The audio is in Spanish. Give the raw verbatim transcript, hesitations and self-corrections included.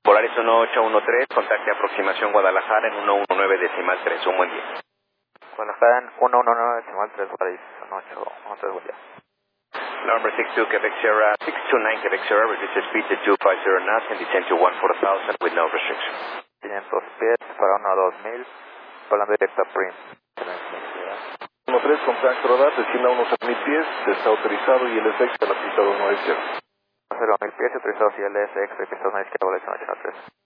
Polaris uno ocho uno tres, contacte aproximación Guadalajara en uno uno nueve decimal tres, un buen día. Guadalajara en uno uno nueve decimal tres, Polaris uno ocho uno tres, buen día. Number six two Quebec Sierra, six two nine Quebec Sierra, reduce speed to two five zero knots and descend to one four thousand with no restriction. quinientos pies para uno dos mil, volando directo a Prim. uno tres, contact radar, descienda a unos mil pies, está autorizado y el F X a la pista dos nueve cero. cero mil pies, autorizado y el S X, pista dos nueve cero, Polaris uno ocho uno tres.